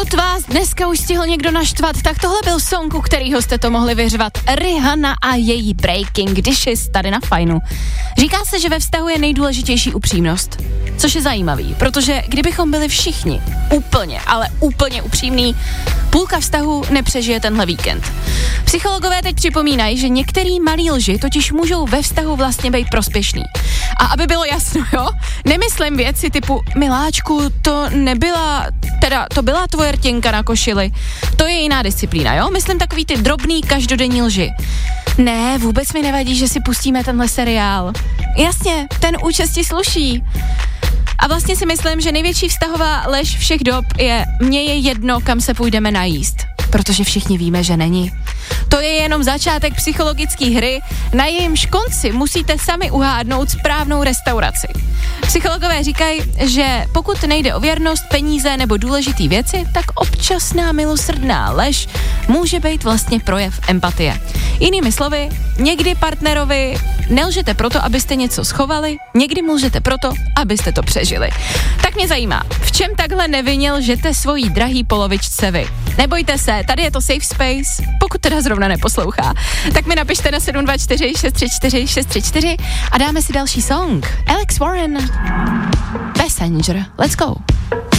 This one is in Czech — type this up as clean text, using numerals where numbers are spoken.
Pokud vás dneska už stihl někdo naštvat, tak tohle byl song, u kterýho jste to mohli vyřvat. Rihanna a její Breaking Dishes tady na Fajnu. Říká se, že ve vztahu je nejdůležitější upřímnost, což je zajímavý, protože kdybychom byli všichni úplně, ale úplně upřímný, půlka vztahu nepřežije tenhle víkend. Psychologové teď připomínají, že některý malý lži totiž můžou ve vztahu vlastně být prospěšný. A aby bylo jasno, jo, nemyslím věci typu miláčku, to byla tvoje rtěnka na košili. To je jiná disciplína, jo? Myslím takový ty drobný každodenní lži. Ne, vůbec mi nevadí, že si pustíme tenhle seriál. Jasně, ten účasti sluší. A vlastně si myslím, že největší vztahová lež všech dob je mně je jedno, kam se půjdeme najíst. Protože všichni víme, že není. To je jenom začátek psychologické hry, na jejímž konci musíte sami uhádnout správnou restauraci. Psychologové říkají, že pokud nejde o věrnost, peníze nebo důležitý věci, tak občasná milosrdná lež může být vlastně projev empatie. Jinými slovy, někdy partnerovi nelžete proto, abyste něco schovali, někdy lžete proto, abyste to přežili. Tak mě zajímá, v čem takhle nevinně lžete svojí drahý polovičce vy? Nebojte se, tady je to safe space, pokud teda zrovna neposlouchá. Tak mi napište na 724 634 634 a dáme si další song. Alex Warren, Passenger, let's go.